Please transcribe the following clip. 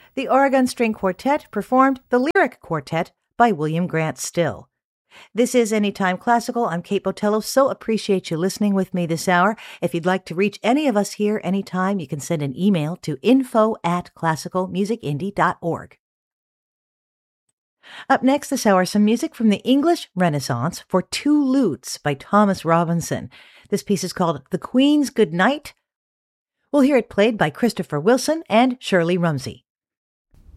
The Oregon String Quartet performed the Lyric Quartet by William Grant Still. This is Anytime Classical. I'm Kate Botello. So appreciate you listening with me this hour. If you'd like to reach any of us here anytime, you can send an email to info@classicalmusicindie.org. Up next this hour, some music from the English Renaissance for two lutes by Thomas Robinson. This piece is called The Queen's Good Night. We'll hear it played by Christopher Wilson and Shirley Rumsey.